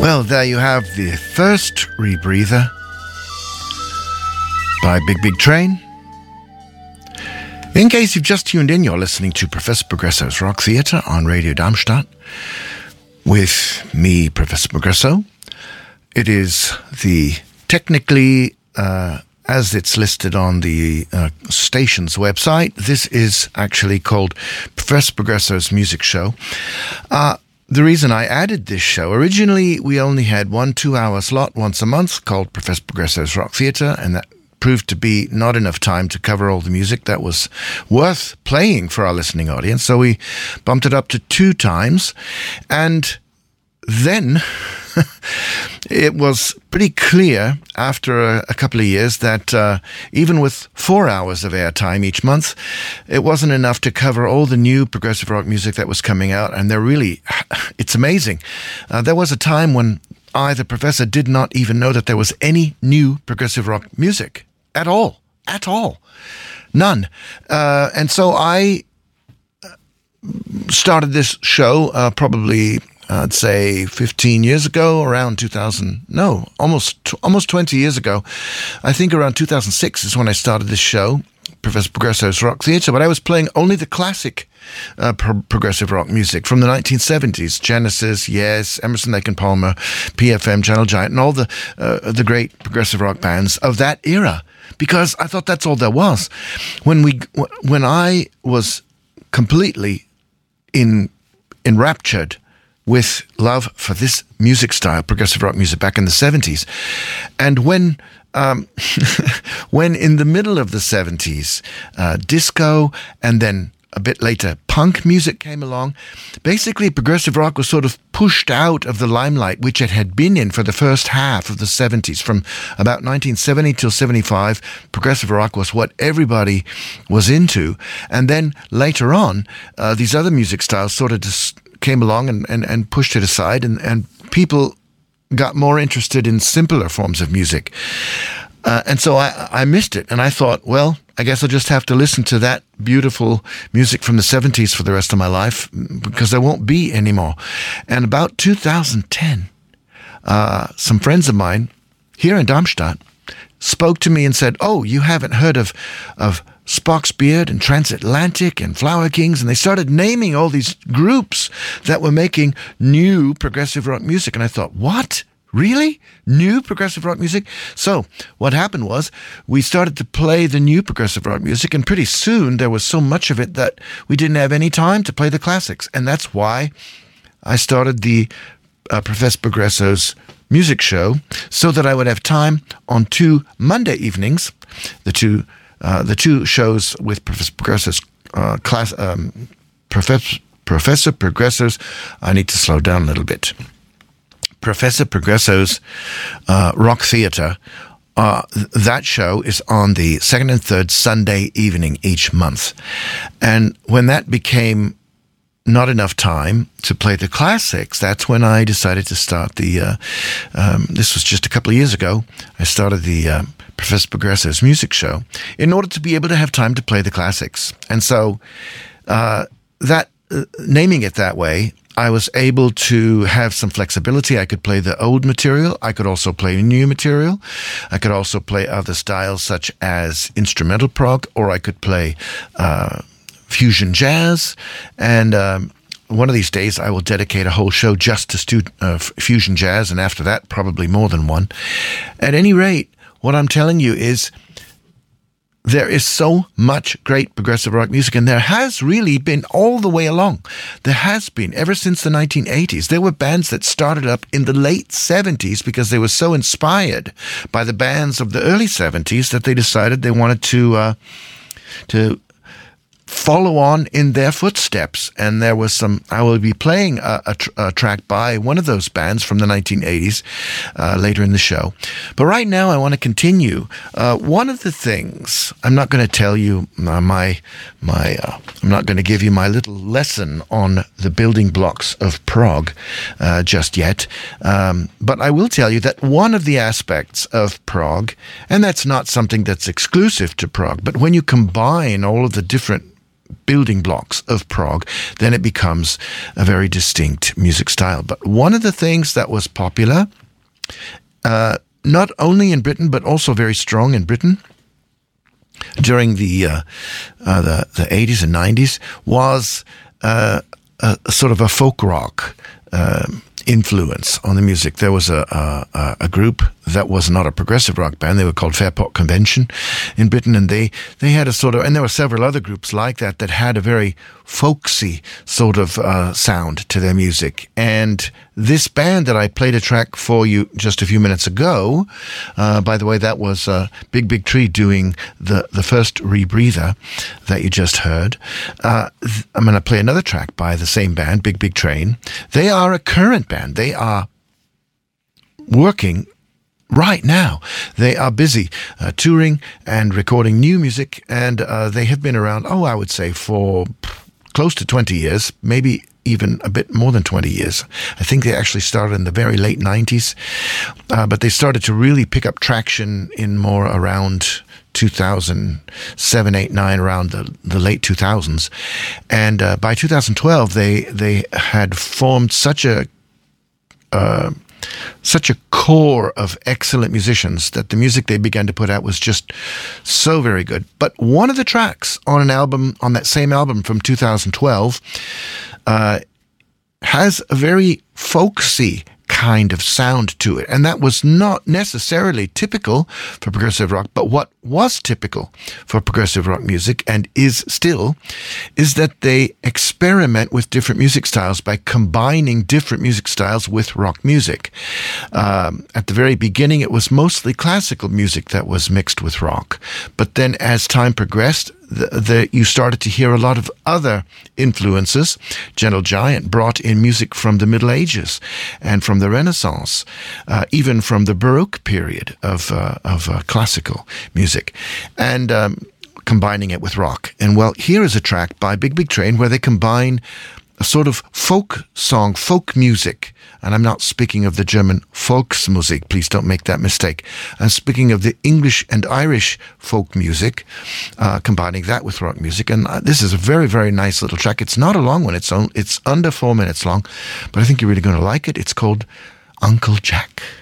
Well, there you have the first rebreather by Big Big Train. In case you've just tuned in, you're listening to Professor Progresso's Rock Theatre on Radio Darmstadt with me, Professor Progresso. It is the technically, as it's listed on the station's website, this is actually called Professor Progresso's Music Show. The reason I added this show, originally we only had 1 2-hour slot once a month called Professor Progresso's Rock Theatre, and that proved to be not enough time to cover all the music that was worth playing for our listening audience. So we bumped it up to 2 times, and then it was pretty clear after a couple of years that even with 4 hours of airtime each month, it wasn't enough to cover all the new progressive rock music that was coming out. And it's amazing. There was a time when I, the professor, did not even know that there was any new progressive rock music at all. None. And so I started this show probably, I'd say 15 years ago, around 2000, no, almost 20 years ago. I think around 2006 is when I started this show, Professor Progresso's Rock Theatre, but I was playing only the classic progressive rock music from the 1970s, Genesis, Yes, Emerson, Lake and Palmer, PFM, Gentle Giant, and all the great progressive rock bands of that era, because I thought that's all there was. When I was completely enraptured with love for this music style, progressive rock music, back in the 70s. And when in the middle of the 70s, disco and then a bit later punk music came along, basically progressive rock was sort of pushed out of the limelight, which it had been in for the first half of the 70s. From about 1970 till 75, progressive rock was what everybody was into. And then later on, these other music styles sort of just came along and pushed it aside, and people got more interested in simpler forms of music. And so I missed it, and I thought, well, I guess I'll just have to listen to that beautiful music from the 70s for the rest of my life, because there won't be any more. And about 2010, some friends of mine here in Darmstadt spoke to me and said, oh, you haven't heard of Spock's Beard and Transatlantic and Flower Kings, and they started naming all these groups that were making new progressive rock music. And I thought, what? Really? New progressive rock music? So what happened was we started to play the new progressive rock music, and pretty soon there was so much of it that we didn't have any time to play the classics. And that's why I started the Professor Progresso's Music Show, so that I would have time on 2 Monday evenings, the two shows with Professor Progresso's Professor Progresso's. I need to slow down a little bit. Professor Progresso's Rock Theatre. That show is on the second and third Sunday evening each month, and when that became not enough time to play the classics, that's when I decided to start the. This was just a couple of years ago. I started the Professor Progresso's Music Show in order to be able to have time to play the classics. And so naming it that way, I was able to have some flexibility. I could play the old material. I could also play new material. I could also play other styles such as instrumental prog, or I could play fusion jazz. And one of these days I will dedicate a whole show just to fusion jazz, and after that probably more than one. At any rate, what I'm telling you is there is so much great progressive rock music, and there has really been all the way along. There has been, ever since the 1980s. There were bands that started up in the late 70s because they were so inspired by the bands of the early 70s that they decided they wanted to follow on in their footsteps. And there was I will be playing a track by one of those bands from the 1980s later in the show. But right now I want to continue. One of the things, I'm not going to tell you I'm not going to give you my little lesson on the building blocks of prog just yet. But I will tell you that one of the aspects of prog, and that's not something that's exclusive to prog, but when you combine all of the different building blocks of prog, then it becomes a very distinct music style. But one of the things that was popular, not only in Britain, but also very strong in Britain during the 80s and 90s, was a sort of a folk rock influence on the music. There was a group that was not a progressive rock band. They were called Fairport Convention in Britain, and they had a sort of, and there were several other groups like that had a very folksy sort of sound to their music. And this band that I played a track for you just a few minutes ago, by the way, that was Big Big Tree doing the first Rebreather that you just heard. I'm going to play another track by the same band, Big Big Train. They are a current band. They are working right now. They are busy touring and recording new music, and they have been around, I would say for close to 20 years, maybe even a bit more than 20 years. I think they actually started in the very late 90s, but they started to really pick up traction in more around 2007, 8, 9, around the late 2000s. And by 2012, they had formed such a core of excellent musicians that the music they began to put out was just so very good. But one of the tracks on that same album from 2012, has a very folksy kind of sound to it. And that was not necessarily typical for progressive rock, but what was typical for progressive rock music, and is still, is that they experiment with different music styles by combining different music styles with rock music. At the very beginning, it was mostly classical music that was mixed with rock. But then as time progressed, you started to hear a lot of other influences. Gentle Giant brought in music from the Middle Ages and from the Renaissance, even from the Baroque period of classical music, and combining it with rock. And well, here is a track by Big Big Train where they combine a sort of folk song, folk music. And I'm not speaking of the German Volksmusik, please don't make that mistake. I'm speaking of the English and Irish folk music, combining that with rock music. And this is a very, very nice little track. It's not a long one, it's under 4 minutes long, but I think you're really going to like it. It's called Uncle Jack.